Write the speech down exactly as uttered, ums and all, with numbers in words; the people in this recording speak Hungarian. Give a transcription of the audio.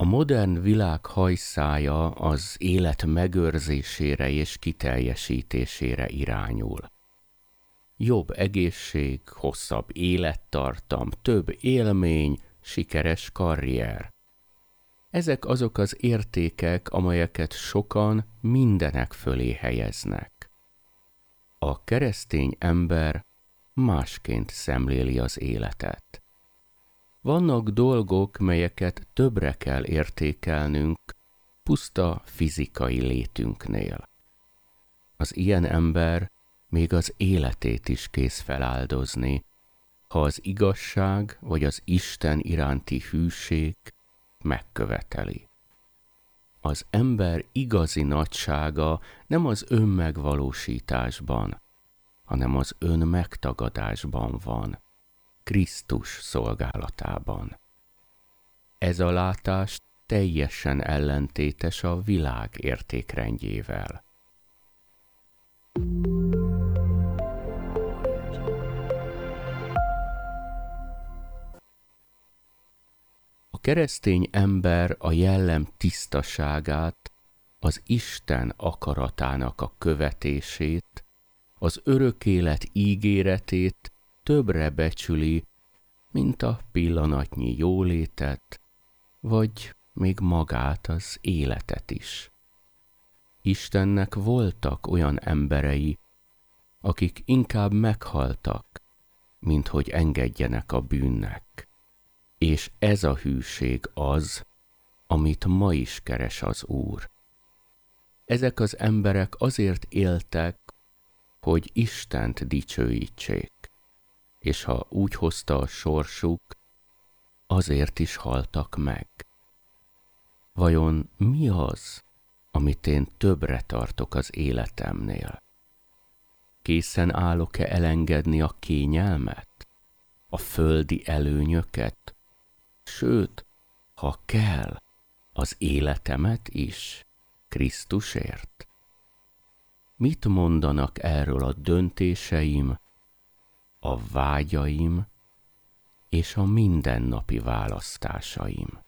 modern világ hajszája az élet megőrzésére és kiteljesítésére irányul. Jobb egészség, hosszabb élettartam, több élmény, sikeres karrier. Ezek azok az értékek, amelyeket sokan mindenek fölé helyeznek. A keresztény ember másként szemléli az életet. Vannak dolgok, melyeket többre kell értékelnünk, puszta fizikai létünknél. Az ilyen ember még az életét is kész feláldozni, ha az igazság vagy az Isten iránti hűség megköveteli. Az ember igazi nagysága nem az önmegvalósításban, hanem az önmegtagadásban van, Krisztus szolgálatában. Ez a látás teljesen ellentétes a világ értékrendjével. A keresztény ember a jellem tisztaságát, az Isten akaratának a követését, az örök élet ígéretét többre becsüli, mint a pillanatnyi jólétet, vagy még magát az életet is. Istennek voltak olyan emberei, akik inkább meghaltak, mint hogy engedjenek a bűnnek. És ez a hűség az, amit ma is keres az Úr. Ezek az emberek azért éltek, hogy Istent dicsőítsék, és ha úgy hozta a sorsuk, azért is haltak meg. Vajon mi az, amit én többre tartok az életemnél? Készen állok-e elengedni a kényelmet, a földi előnyöket, sőt, ha kell, az életemet is Krisztusért? Mit mondanak erről a döntéseim, a vágyaim és a mindennapi választásaim?